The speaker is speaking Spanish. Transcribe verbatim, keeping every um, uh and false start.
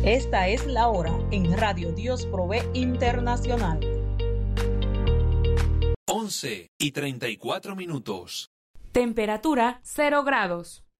Esta es la hora en Radio Dios Provee Internacional. once y treinta y cuatro minutos. Temperatura cero grados.